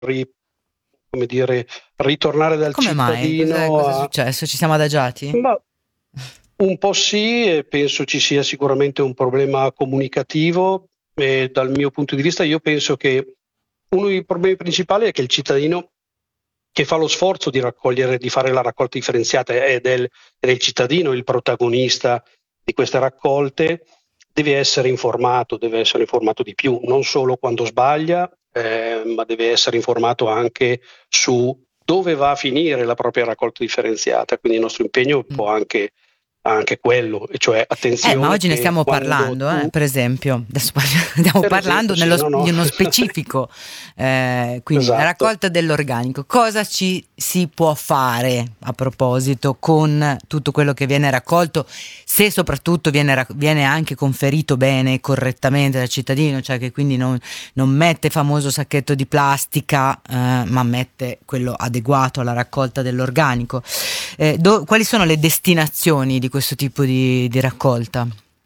come dire, ritornare dal Come mai? cittadino Cos'è a... successo? Ci siamo adagiati? Ma un po' sì, e penso ci sia sicuramente un problema comunicativo. E dal mio punto di vista, io penso che uno dei problemi principali è che il cittadino che fa lo sforzo di raccogliere, di fare la raccolta differenziata ed è il cittadino il protagonista di queste raccolte, deve essere informato di più, non solo quando sbaglia, ma deve essere informato anche su dove va a finire la propria raccolta differenziata. Quindi il nostro impegno è un Mm. po' anche quello, e cioè Ma attenzione oggi ne che stiamo quando parlando, tu, per esempio, adesso stiamo per parlando esempio, sì, no, no, di uno specifico, quindi la esatto. raccolta dell'organico. Cosa ci si può fare a proposito con tutto quello che viene raccolto, se soprattutto viene anche conferito bene e correttamente dal cittadino, cioè che quindi non mette il famoso sacchetto di plastica, ma mette quello adeguato alla raccolta dell'organico. Quali sono le destinazioni di questo tipo di raccolta?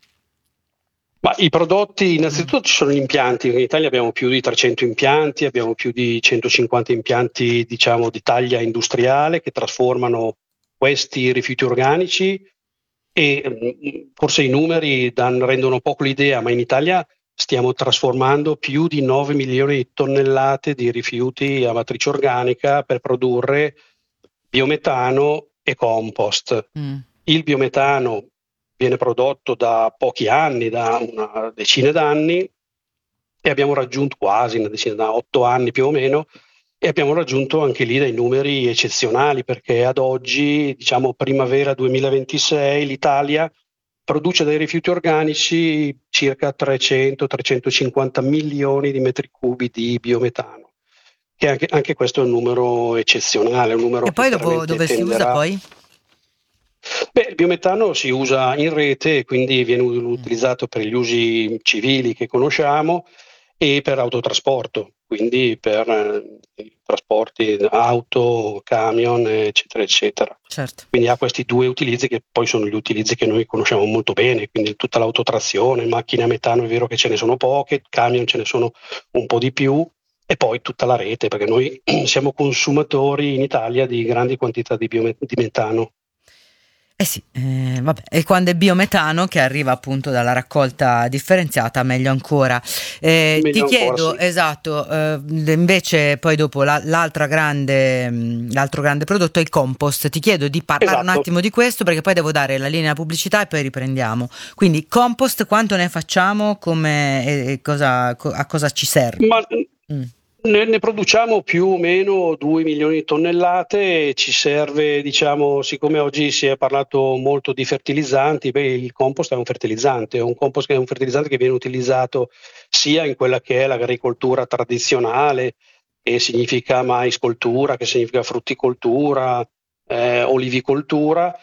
Ma i prodotti, Mm. innanzitutto ci sono gli impianti, in Italia abbiamo più di 300 impianti, abbiamo più di 150 impianti, diciamo, di taglia industriale che trasformano questi rifiuti organici e forse i numeri rendono poco l'idea, ma in Italia stiamo trasformando più di 9 milioni di tonnellate di rifiuti a matrice organica per produrre biometano e compost. Mm. Il biometano viene prodotto da pochi anni, da una decina d'anni, e abbiamo raggiunto quasi una decina, da 8 anni più o meno, e abbiamo raggiunto anche lì dei numeri eccezionali, perché ad oggi, diciamo primavera 2026, l'Italia produce dai rifiuti organici circa 300-350 milioni di metri cubi di biometano, che anche questo è un numero eccezionale, un numero E che poi dopo chiaramente dove si usa tenderà. poi? Beh, il biometano si usa in rete e quindi viene Mm. utilizzato per gli usi civili che conosciamo e per autotrasporto, quindi per i trasporti auto, camion, eccetera, eccetera. Certo. Quindi ha questi due utilizzi che poi sono gli utilizzi che noi conosciamo molto bene, quindi tutta l'autotrazione, macchine a metano è vero che ce ne sono poche, camion ce ne sono un po' di più, e poi tutta la rete, perché noi siamo consumatori in Italia di grandi quantità di metano. Eh sì, vabbè, e quando è biometano che arriva appunto dalla raccolta differenziata, meglio ancora. Ti Meglio ancora, chiedo, sì. esatto, invece poi dopo l'altro grande prodotto è il compost. Ti chiedo di parlare un Esatto. attimo di questo perché poi devo dare la linea pubblicità e poi riprendiamo. Quindi compost, quanto ne facciamo, come, e a cosa ci serve? Ma Mm. ne produciamo più o meno 2 milioni di tonnellate e ci serve, diciamo, siccome oggi si è parlato molto di fertilizzanti, beh, il compost è un compost che è un fertilizzante che viene utilizzato sia in quella che è l'agricoltura tradizionale, che significa maiscoltura, che significa frutticoltura, olivicoltura,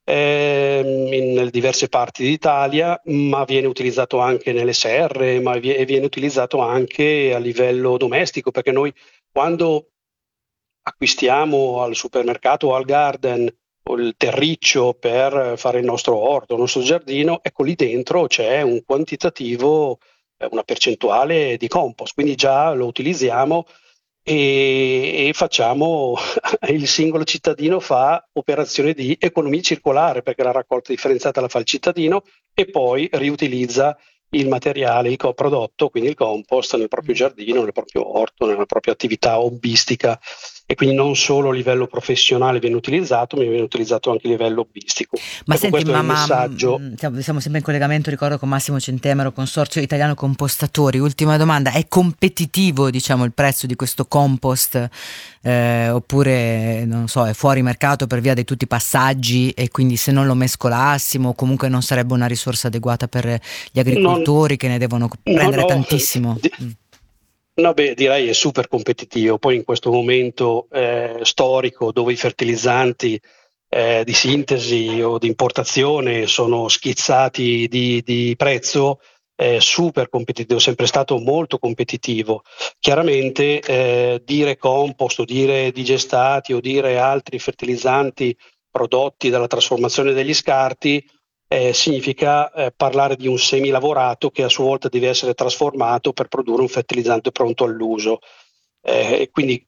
in diverse parti d'Italia, ma viene utilizzato anche nelle serre, e viene utilizzato anche a livello domestico, perché noi quando acquistiamo al supermercato o al garden o il terriccio per fare il nostro orto, il nostro giardino, ecco lì dentro c'è un quantitativo, una percentuale di compost, quindi già lo utilizziamo e facciamo, il singolo cittadino fa operazione di economia circolare perché la raccolta differenziata la fa il cittadino e poi riutilizza il materiale, il coprodotto, quindi il compost nel proprio Mm. giardino, nel proprio orto, nella propria attività hobbistica e quindi non solo a livello professionale viene utilizzato, ma viene utilizzato anche a livello hobbistico. Ma Ecco, senti, questo è il messaggio. siamo sempre in collegamento, ricordo, con Massimo Centemero, Consorzio Italiano Compostatori. Ultima domanda, è competitivo, diciamo, il prezzo di questo compost, oppure, non so, è fuori mercato per via di tutti i passaggi e quindi se non lo mescolassimo comunque non sarebbe una risorsa adeguata per gli Non, agricoltori che ne devono no, prendere no, tantissimo? Mm. no, beh, direi è super competitivo. Poi in questo momento storico dove i fertilizzanti di sintesi o di importazione sono schizzati di prezzo, è super competitivo, è sempre stato molto competitivo. Chiaramente dire compost o dire digestati o dire altri fertilizzanti prodotti dalla trasformazione degli scarti significa parlare di un semilavorato che a sua volta deve essere trasformato per produrre un fertilizzante pronto all'uso. quindi